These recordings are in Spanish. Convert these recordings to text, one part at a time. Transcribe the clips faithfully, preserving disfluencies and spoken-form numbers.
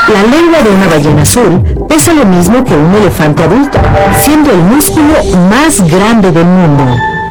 La lengua de una ballena azul pesa lo mismo que un elefante adulto, siendo el músculo más grande del mundo.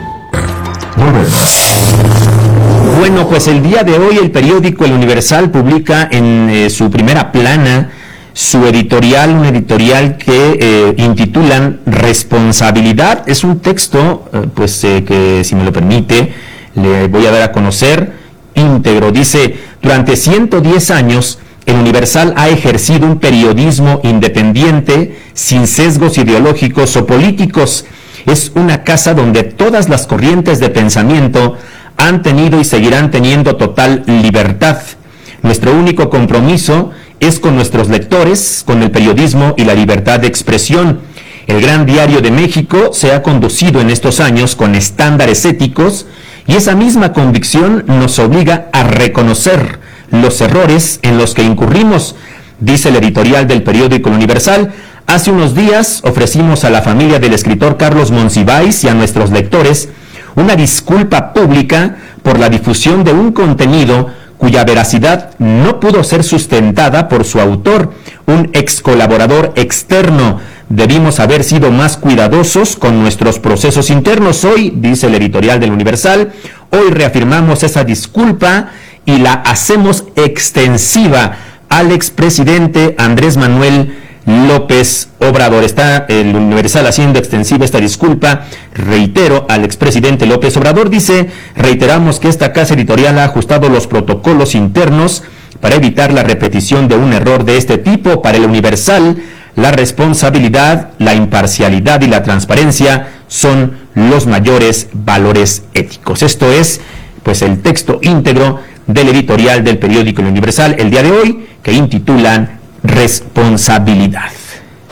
Bueno, pues el día de hoy el periódico El Universal publica en eh, su primera plana su editorial, un editorial que eh, intitulan Responsabilidad. Es un texto, eh, pues eh, que si me lo permite, le voy a dar a conocer íntegro. Dice, durante ciento diez años, El Universal ha ejercido un periodismo independiente, sin sesgos ideológicos o políticos. Es una casa donde todas las corrientes de pensamiento han tenido y seguirán teniendo total libertad. Nuestro único compromiso es con nuestros lectores, con el periodismo y la libertad de expresión. El Gran Diario de México se ha conducido en estos años con estándares éticos y esa misma convicción nos obliga a reconocer los errores en los que incurrimos, dice el editorial del periódico El Universal. Hace unos días ofrecimos a la familia del escritor Carlos Monsiváis y a nuestros lectores una disculpa pública por la difusión de un contenido cuya veracidad no pudo ser sustentada por su autor, un ex colaborador externo. Debimos haber sido más cuidadosos con nuestros procesos internos. Hoy, dice el editorial del Universal, hoy reafirmamos esa disculpa y la hacemos extensiva al expresidente Andrés Manuel López Obrador. Está el Universal haciendo extensiva esta disculpa, reitero, al expresidente López Obrador. Dice, reiteramos que esta casa editorial ha ajustado los protocolos internos para evitar la repetición de un error de este tipo. Para el Universal, la responsabilidad, la imparcialidad y la transparencia son los mayores valores éticos. Esto es, pues, el texto íntegro del editorial del periódico El Universal el día de hoy, que intitulan Responsabilidad.